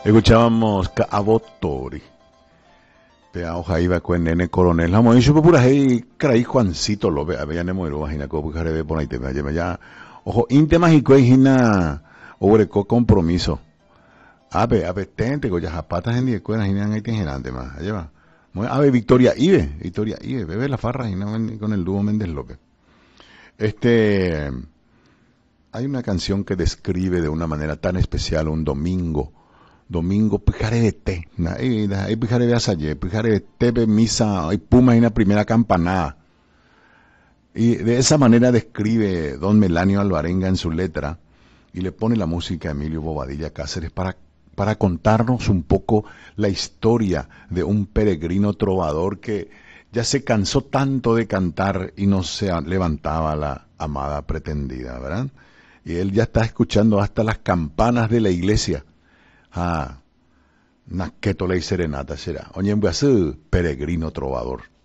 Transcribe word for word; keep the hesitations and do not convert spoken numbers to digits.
Escuchábamos Abotori. Pea hoja iba con nene coronel. Vamos a ir por ahí, caray, Juancito López. Había nemo lo imagina que buscar de por ahí te me ya. Ojo, inte mágico es hina obreco compromiso. Ape, ape, tente, goya zapatas en die cuenas hinan ahí tengerante más. Allá va. Ave Victoria Ibe, Victoria Ibe, bebe la farra y no con el dúo Méndez López. Este, hay una canción que describe de una manera tan especial un domingo, domingo pijare de té, ahí pijare de asaye, pijare de té, misa, hay puma y una primera campanada. Y de esa manera describe don Melanio Alvarenga en su letra y le pone la música a Emilio Bobadilla Cáceres para para contarnos un poco la historia de un peregrino trovador que ya se cansó tanto de cantar y no se levantaba la amada pretendida, ¿verdad? Y él ya está escuchando hasta las campanas de la iglesia. Ah, naqueto ley serenata será. Oye, voy a ser peregrino trovador.